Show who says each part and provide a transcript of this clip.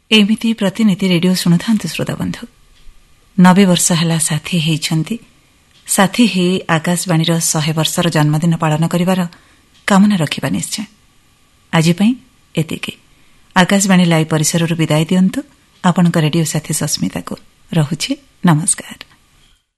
Speaker 1: एमिति प्रतिनिधि रेडियो शुणुथांतु श्रोता बंधु 90 वर्ष है साथी होइछंती साथी हे आकाशवाणी 100 वर्षर जन्मदिन पालन करिवार कामना रखिबा निश्चय। आज पई एतिके आकाशवाणी लाइव परिसरରୁ विदाय दियंतु आपनका रेडियो साथी सस्मिता को रहुछि। नमस्कार।